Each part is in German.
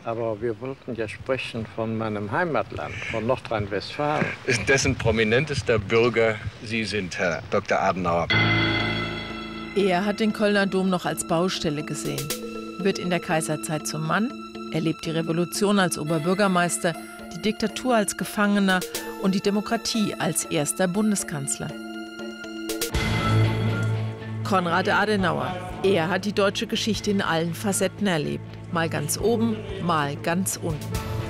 Aber wir wollten ja sprechen von meinem Heimatland, von Nordrhein-Westfalen. Dessen prominentester Bürger Sie sind, Herr Dr. Adenauer. Er hat den Kölner Dom noch als Baustelle gesehen, wird in der Kaiserzeit zum Mann, erlebt die Revolution als Oberbürgermeister, die Diktatur als Gefangener und die Demokratie als erster Bundeskanzler. Konrad Adenauer. Er hat die deutsche Geschichte in allen Facetten erlebt. Mal ganz oben, mal ganz unten.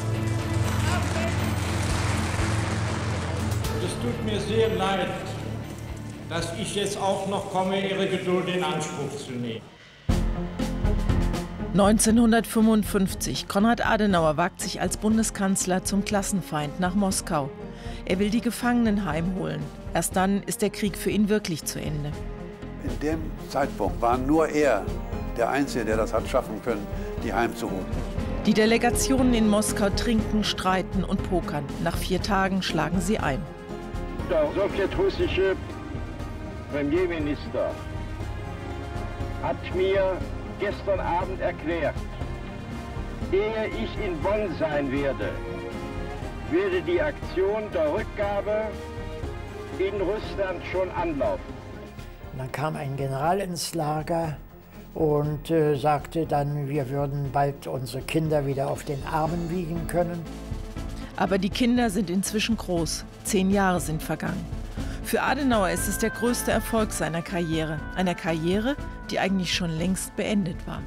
Es tut mir sehr leid, dass ich jetzt auch noch komme, Ihre Geduld in Anspruch zu nehmen. 1955. Konrad Adenauer wagt sich als Bundeskanzler zum Klassenfeind nach Moskau. Er will die Gefangenen heimholen. Erst dann ist der Krieg für ihn wirklich zu Ende. In dem Zeitpunkt war nur er der Einzige, der das hat schaffen können, die heimzuholen. Die Delegationen in Moskau trinken, streiten und pokern. Nach 4 Tagen schlagen sie ein. Der sowjetrussische Premierminister hat mir gestern Abend erklärt, ehe ich in Bonn sein werde, würde die Aktion der Rückgabe in Russland schon anlaufen. Dann kam ein General ins Lager und sagte dann, wir würden bald unsere Kinder wieder auf den Armen wiegen können. Aber die Kinder sind inzwischen groß. 10 Jahre sind vergangen. Für Adenauer ist es der größte Erfolg seiner Karriere. Einer Karriere, die eigentlich schon längst beendet war.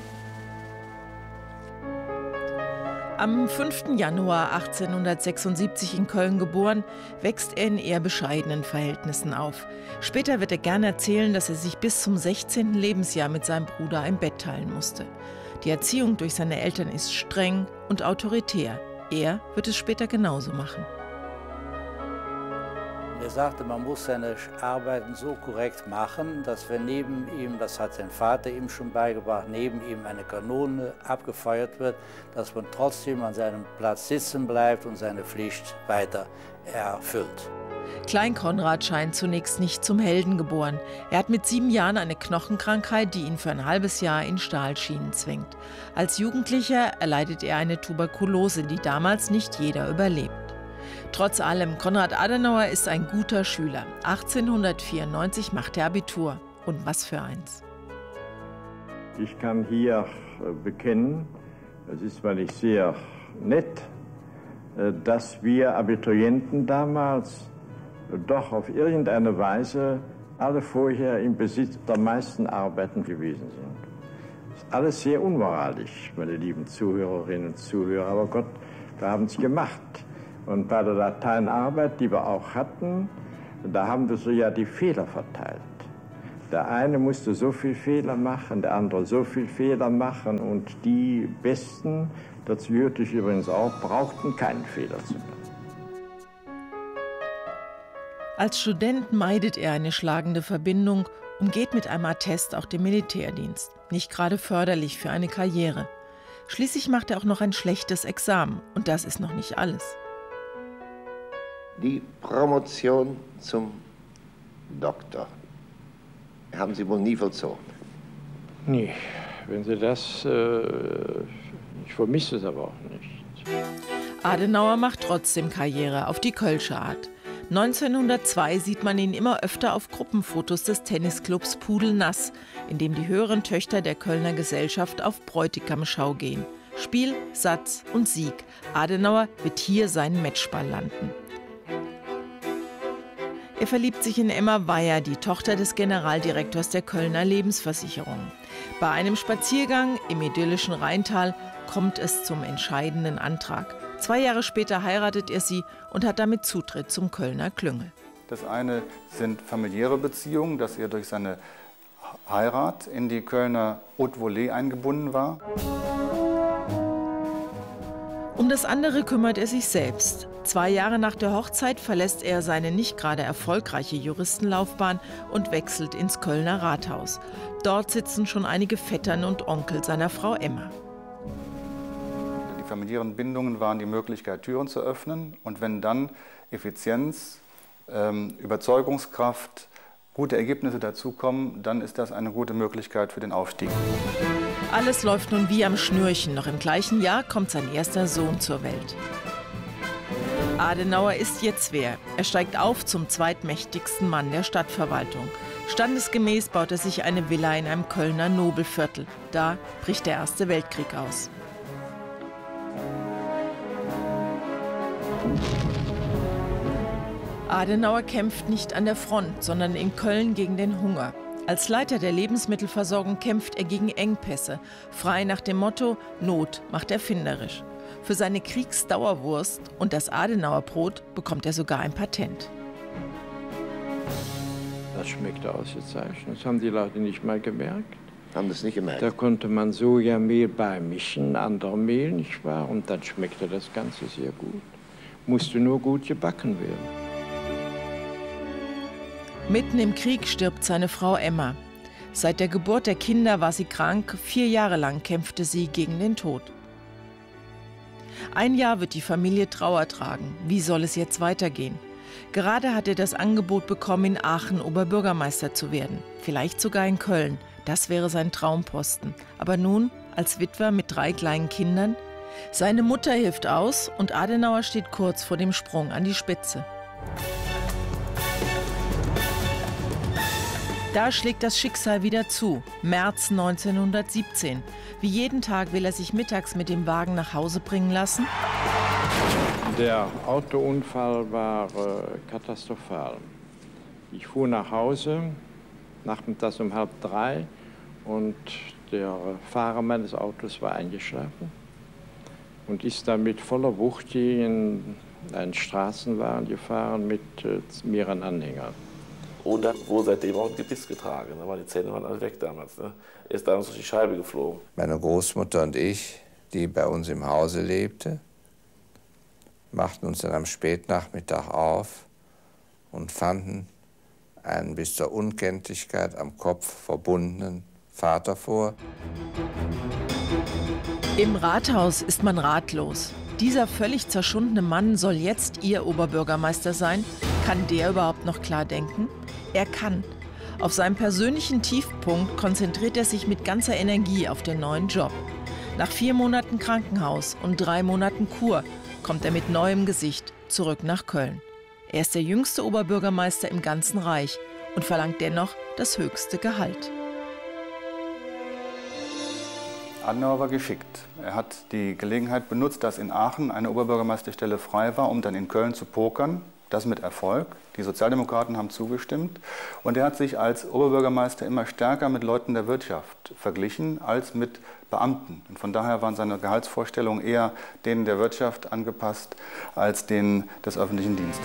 Am 5. Januar 1876 in Köln geboren, wächst er in eher bescheidenen Verhältnissen auf. Später wird er gern erzählen, dass er sich bis zum 16. Lebensjahr mit seinem Bruder ein Bett teilen musste. Die Erziehung durch seine Eltern ist streng und autoritär. Er wird es später genauso machen. Er sagte, man muss seine Arbeiten so korrekt machen, dass wenn neben ihm, das hat sein Vater ihm schon beigebracht, neben ihm eine Kanone abgefeuert wird, dass man trotzdem an seinem Platz sitzen bleibt und seine Pflicht weiter erfüllt. Klein Konrad scheint zunächst nicht zum Helden geboren. Er hat mit 7 Jahren eine Knochenkrankheit, die ihn für ein halbes Jahr in Stahlschienen zwingt. Als Jugendlicher erleidet er eine Tuberkulose, die damals nicht jeder überlebt. Trotz allem, Konrad Adenauer ist ein guter Schüler. 1894 macht er Abitur. Und was für eins. Ich kann hier bekennen, es ist, weil ich sehr nett, dass wir Abiturienten damals doch auf irgendeine Weise alle vorher im Besitz der meisten Arbeiten gewesen sind. Das ist alles sehr unmoralisch, meine lieben Zuhörerinnen und Zuhörer, aber Gott, wir haben es gemacht. Und bei der Lateinarbeit, die wir auch hatten, da haben wir so ja die Fehler verteilt. Der eine musste so viel Fehler machen, der andere so viel Fehler machen und die Besten, dazu gehörte ich übrigens auch, brauchten keinen Fehler zu machen. Als Student meidet er eine schlagende Verbindung und geht mit einem Attest auch den Militärdienst. Nicht gerade förderlich für eine Karriere. Schließlich macht er auch noch ein schlechtes Examen und das ist noch nicht alles. Die Promotion zum Doktor haben Sie wohl nie vollzogen? Nee, wenn Sie das... ich vermisse es aber auch nicht. Adenauer macht trotzdem Karriere auf die Kölsche Art. 1902 sieht man ihn immer öfter auf Gruppenfotos des Tennisclubs Pudelnass, in dem die höheren Töchter der Kölner Gesellschaft auf Bräutigamschau gehen. Spiel, Satz und Sieg. Adenauer wird hier seinen Matchball landen. Er verliebt sich in Emma Weyer, die Tochter des Generaldirektors der Kölner Lebensversicherung. Bei einem Spaziergang im idyllischen Rheintal kommt es zum entscheidenden Antrag. 2 Jahre später heiratet er sie und hat damit Zutritt zum Kölner Klüngel. Das eine sind familiäre Beziehungen, dass er durch seine Heirat in die Kölner Haute Volée eingebunden war. Um das andere kümmert er sich selbst. 2 Jahre nach der Hochzeit verlässt er seine nicht gerade erfolgreiche Juristenlaufbahn und wechselt ins Kölner Rathaus. Dort sitzen schon einige Vettern und Onkel seiner Frau Emma. Die familiären Bindungen waren die Möglichkeit, Türen zu öffnen. Und wenn dann Effizienz, Überzeugungskraft, gute Ergebnisse dazukommen, dann ist das eine gute Möglichkeit für den Aufstieg. Alles läuft nun wie am Schnürchen. Noch im gleichen Jahr kommt sein erster Sohn zur Welt. Adenauer ist jetzt wer. Er steigt auf zum zweitmächtigsten Mann der Stadtverwaltung. Standesgemäß baut er sich eine Villa in einem Kölner Nobelviertel. Da bricht der Erste Weltkrieg aus. Adenauer kämpft nicht an der Front, sondern in Köln gegen den Hunger. Als Leiter der Lebensmittelversorgung kämpft er gegen Engpässe, frei nach dem Motto: Not macht erfinderisch. Für seine Kriegsdauerwurst und das Adenauerbrot bekommt er sogar ein Patent. Das schmeckt ausgezeichnet. Das haben die Leute nicht mal gemerkt. Haben das nicht gemerkt? Da konnte man Sojamehl beimischen, andere Mehl, nicht wahr? Und dann schmeckte das Ganze sehr gut. Musste nur gut gebacken werden. Mitten im Krieg stirbt seine Frau Emma. Seit der Geburt der Kinder war sie krank. 4 Jahre lang kämpfte sie gegen den Tod. Ein Jahr wird die Familie Trauer tragen. Wie soll es jetzt weitergehen? Gerade hat er das Angebot bekommen, in Aachen Oberbürgermeister zu werden. Vielleicht sogar in Köln. Das wäre sein Traumposten. Aber nun, als Witwer mit 3 kleinen Kindern? Seine Mutter hilft aus und Adenauer steht kurz vor dem Sprung an die Spitze. Da schlägt das Schicksal wieder zu. März 1917. Wie jeden Tag will er sich mittags mit dem Wagen nach Hause bringen lassen. Der Autounfall war katastrophal. Ich fuhr nach Hause, nachmittags um 2:30, und der Fahrer meines Autos war eingeschlafen und ist dann mit voller Wucht in einen Straßenwagen gefahren mit mehreren Anhängern. Und hat wohl seitdem auch ein Gebiss getragen. Da waren die Zähne alle weg damals. Ne? Er ist damals durch die Scheibe geflogen. Meine Großmutter und ich, die bei uns im Hause lebte, machten uns dann am Spätnachmittag auf und fanden einen bis zur Unkenntlichkeit am Kopf verbundenen Vater vor. Im Rathaus ist man ratlos. Dieser völlig zerschundene Mann soll jetzt ihr Oberbürgermeister sein. Kann der überhaupt noch klar denken? Er kann. Auf seinem persönlichen Tiefpunkt konzentriert er sich mit ganzer Energie auf den neuen Job. Nach 4 Monaten Krankenhaus und 3 Monaten Kur kommt er mit neuem Gesicht zurück nach Köln. Er ist der jüngste Oberbürgermeister im ganzen Reich und verlangt dennoch das höchste Gehalt. Adenauer war geschickt. Er hat die Gelegenheit benutzt, dass in Aachen eine Oberbürgermeisterstelle frei war, um dann in Köln zu pokern. Das mit Erfolg. Die Sozialdemokraten haben zugestimmt. Und er hat sich als Oberbürgermeister immer stärker mit Leuten der Wirtschaft verglichen als mit Beamten. Und von daher waren seine Gehaltsvorstellungen eher denen der Wirtschaft angepasst als denen des öffentlichen Dienstes.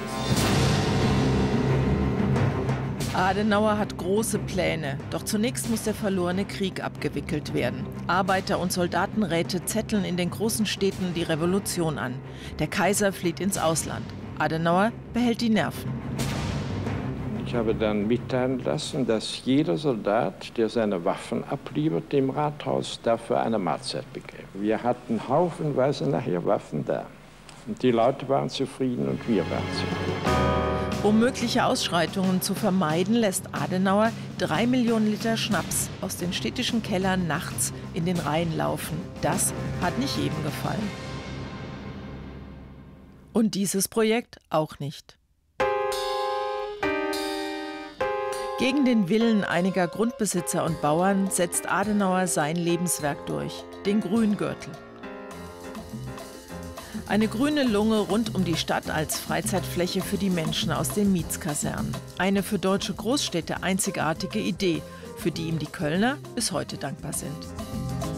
Adenauer hat große Pläne, doch zunächst muss der verlorene Krieg abgewickelt werden. Arbeiter- und Soldatenräte zetteln in den großen Städten die Revolution an. Der Kaiser flieht ins Ausland. Adenauer behält die Nerven. Ich habe dann mitteilen lassen, dass jeder Soldat, der seine Waffen abliefert, dem Rathaus dafür eine Mahlzeit bekäme. Wir hatten haufenweise nachher Waffen da. Und die Leute waren zufrieden und wir waren zufrieden. Um mögliche Ausschreitungen zu vermeiden, lässt Adenauer 3 Millionen Liter Schnaps aus den städtischen Kellern nachts in den Rhein laufen. Das hat nicht jedem gefallen. Und dieses Projekt auch nicht. Gegen den Willen einiger Grundbesitzer und Bauern setzt Adenauer sein Lebenswerk durch, den Grüngürtel. Eine grüne Lunge rund um die Stadt als Freizeitfläche für die Menschen aus den Mietskasernen. Eine für deutsche Großstädte einzigartige Idee, für die ihm die Kölner bis heute dankbar sind.